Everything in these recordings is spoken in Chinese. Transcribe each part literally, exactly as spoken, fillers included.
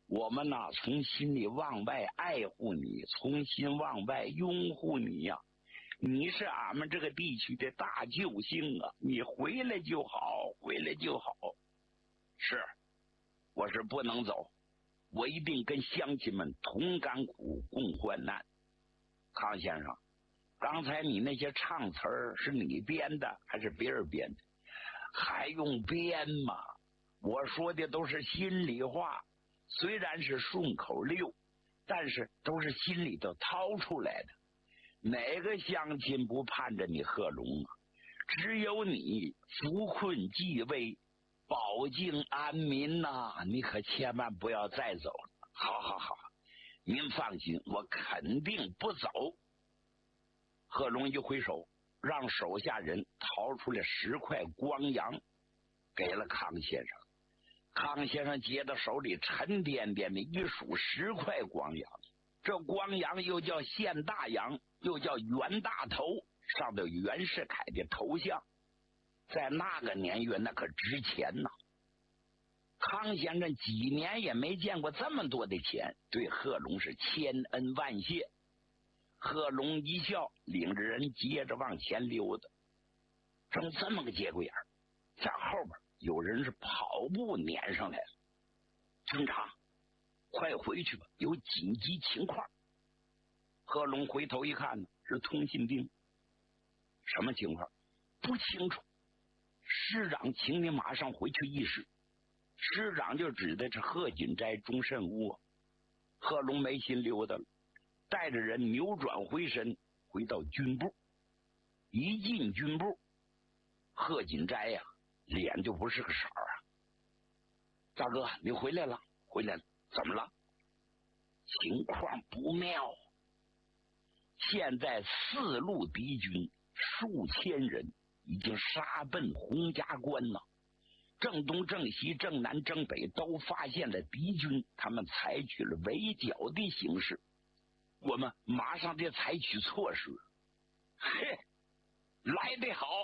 我们呐，从心里往外爱护你，从心往外拥护你呀、啊。你是俺们这个地区的大救星啊！你回来就好，回来就好。是，我是不能走，我一定跟乡亲们同甘苦，共患难。康先生，刚才你那些唱词儿是你编的还是别人编的？还用编吗？我说的都是心里话，虽然是顺口溜，但是都是心里头掏出来的。哪个乡亲不盼着你贺龙啊？只有你扶困济危，保境安民呐、啊！你可千万不要再走了。好好好，您放心，我肯定不走。贺龙一挥手，让手下人掏出了十块光洋，给了康先生。康先生接到手里，沉甸甸的一数十块光洋。这光洋又叫现大洋，又叫袁大头，上头袁世凯的头像，在那个年月那可值钱呐。康先生几年也没见过这么多的钱，对贺龙是千恩万谢。贺龙一笑，领着人接着往前溜达。正这么个节骨眼儿，在后边有人是跑步撵上来了。军长，快回去吧，有紧急情况。贺龙回头一看呢，是通信兵。什么情况？不清楚。师长，请你马上回去议事。师长就指的是贺锦斋、钟慎屋。贺龙没心溜达了，带着人扭转回身，回到军部。一进军部，贺锦斋呀、啊，脸就不是个色儿啊。大哥，你回来了，回来了，怎么了？情况不妙。现在四路敌军数千人已经杀奔洪家关了，正东正西正南正北都发现了敌军，他们采取了围剿的形式，我们马上得采取措施。嘿，来得好，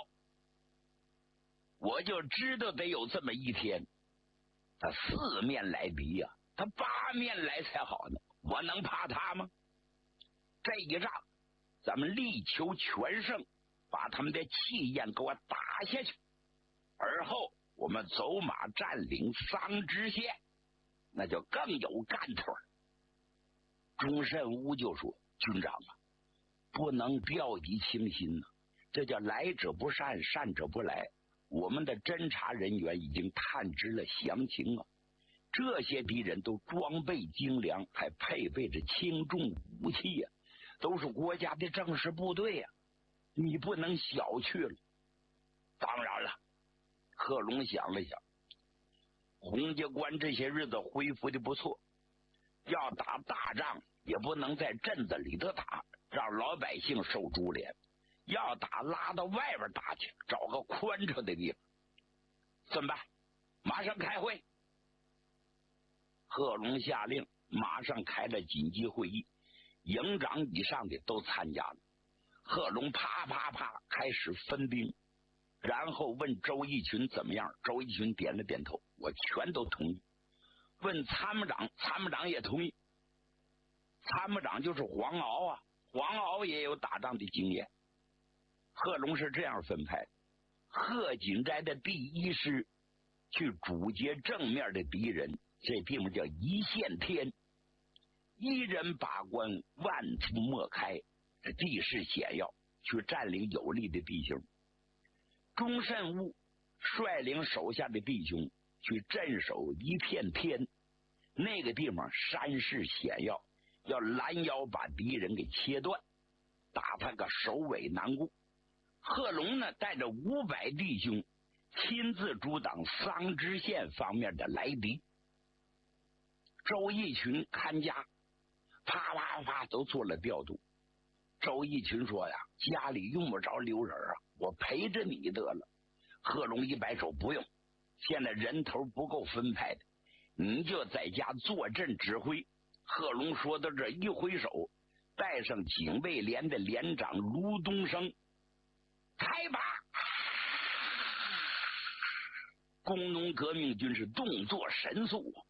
我就知道得有这么一天。他四面来敌呀、啊，他八面来才好呢，我能怕他吗？这一仗咱们力求全胜，把他们的气焰给我打下去，而后我们走马占领桑植县，那就更有干头。钟慎屋就说，军长啊，不能掉以轻心呢、啊，这叫来者不善，善者不来。我们的侦察人员已经探知了详情啊，这些敌人都装备精良，还配备着轻重武器呀、啊，都是国家的正式部队呀、啊，你不能小觑了。当然了，贺龙想了想，洪家关这些日子恢复的不错，要打大仗也不能在镇子里头打，让老百姓受株连，要打拉到外边打去，找个宽敞的地方。怎么办？马上开会。贺龙下令，马上开了紧急会议，营长以上的都参加了。贺龙啪啪啪开始分兵，然后问周逸群怎么样，周逸群点了点头，我全都同意。问参谋长，参谋长也同意。参谋长就是黄鳌啊，黄鳌也有打仗的经验。贺龙是这样分派，贺锦斋的第一师去阻截正面的敌人，这地方叫一线天，一人把关，万夫莫开，这地势险要，去占领有利的地形。钟慎屋率领手下的弟兄去镇守一片天，那个地方山势险要，要拦腰把敌人给切断，打他个首尾难顾。贺龙呢，带着五百弟兄亲自阻挡桑植县方面的来敌。周逸群看家，啪啪啪都做了调度。周逸群说呀，家里用不着留人啊，我陪着你得了。贺龙一摆手，不用，现在人头不够分派的，你就在家坐镇指挥。贺龙说到这一挥手，带上警卫连的连长卢东升，开拔！工农革命军是动作神速，